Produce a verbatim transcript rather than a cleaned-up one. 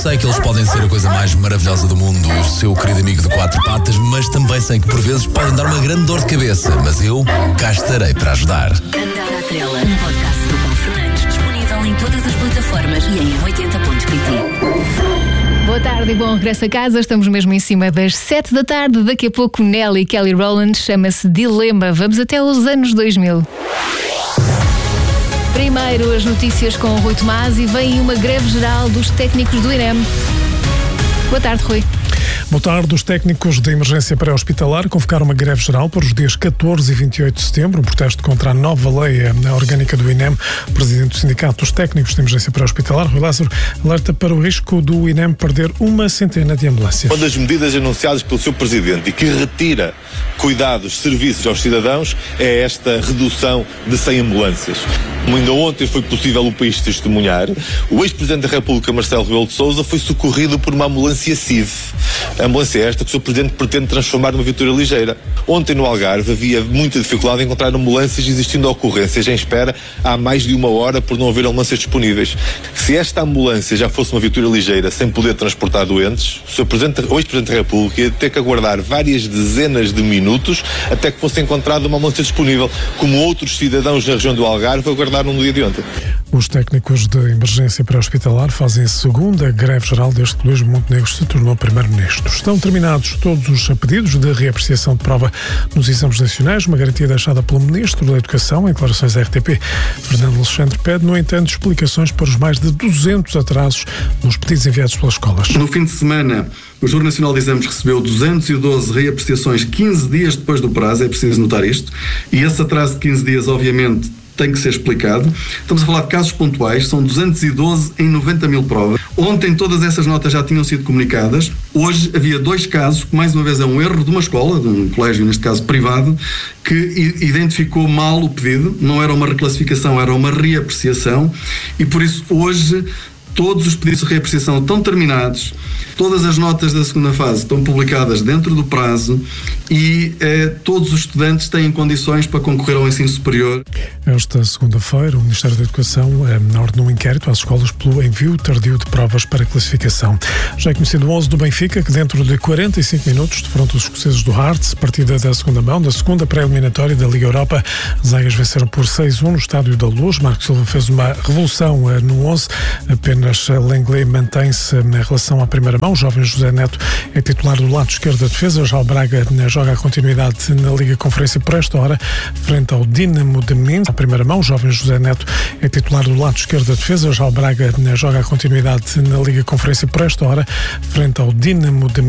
sei que eles podem ser a coisa mais maravilhosa do mundo, o seu querido amigo de quatro patas, mas também sei que por vezes podem dar uma grande dor de cabeça. Mas eu cá estarei para ajudar. Andar à Trela, um podcast do Paulo Fernandes, disponível em todas as plataformas e em oitenta ponto pt. Boa tarde e bom regresso a casa. Estamos mesmo em cima das sete da tarde. Daqui a pouco Nelly e Kelly Rowland, chama-se Dilema. Vamos até os anos dois mil. Primeiro as notícias com o Rui Tomás e vem uma greve geral dos técnicos do INEM. Boa tarde, Rui. Boa tarde. Os técnicos de emergência pré-hospitalar convocaram uma greve geral para os dias catorze e vinte e oito de setembro, um protesto contra a nova lei orgânica do INEM. O presidente do Sindicato dos Técnicos de Emergência Pré-Hospitalar, Rui Lázaro, alerta para o risco do INEM perder uma centena de ambulâncias. Uma das medidas anunciadas pelo seu presidente e que retira cuidados, serviços aos cidadãos é esta redução de cem ambulâncias. Como ainda ontem foi possível o país testemunhar, o ex-presidente da República, Marcelo Rebelo de Sousa, foi socorrido por uma ambulância C I V. A ambulância esta que o seu presidente pretende transformar numa viatura ligeira. Ontem no Algarve havia muita dificuldade em encontrar ambulâncias, existindo ocorrências em espera há mais de uma hora por não haver ambulâncias disponíveis. Se esta ambulância já fosse uma viatura ligeira sem poder transportar doentes, o, seu presidente, o ex-presidente da República ia ter que aguardar várias dezenas de minutos até que fosse encontrada uma ambulância disponível, como outros cidadãos na região do Algarve aguardaram no dia de ontem. Os técnicos de emergência pré-hospitalar fazem a segunda greve geral desde que Luís Montenegro se tornou primeiro-ministro. Estão terminados todos os pedidos de reapreciação de prova nos exames nacionais, uma garantia deixada pelo Ministro da Educação em declarações à R T P. Fernando Alexandre pede, no entanto, explicações para os mais de duzentos atrasos nos pedidos enviados pelas escolas. No fim de semana, o Júri Nacional de Exames recebeu duzentas e doze reapreciações quinze dias depois do prazo, é preciso notar isto, e esse atraso de quinze dias, obviamente, tem que ser explicado. Estamos a falar de casos pontuais, são duzentos e doze em noventa mil provas. Ontem todas essas notas já tinham sido comunicadas. Hoje havia dois casos, que mais uma vez é um erro de uma escola, de um colégio, neste caso privado, que identificou mal o pedido. Não era uma reclassificação, era uma reapreciação. E por isso hoje todos os pedidos de reapreciação estão terminados, todas as notas da segunda fase estão publicadas dentro do prazo e eh, todos os estudantes têm condições para concorrer ao ensino superior. Esta segunda-feira, o Ministério da Educação eh, ordenou um inquérito às escolas pelo envio tardio de provas para classificação. Já é conhecido o onze do Benfica, que dentro de quarenta e cinco minutos defronta os escoceses do Hearts, partida da segunda mão, da segunda pré-eliminatória da Liga Europa. As águias venceram por seis a um no Estádio da Luz. Marcos Silva fez uma revolução eh, no onze, apenas Lenglet mantém-se em relação à primeira mão. O jovem José Neto é titular do lado esquerdo da defesa. Já o Braga joga a continuidade na Liga Conferência por esta hora, frente ao Dinamo de Minsk. À primeira mão, o jovem José Neto é titular do lado esquerdo da defesa. Já o Braga joga a continuidade na Liga Conferência por esta hora, frente ao Dinamo de Minsk.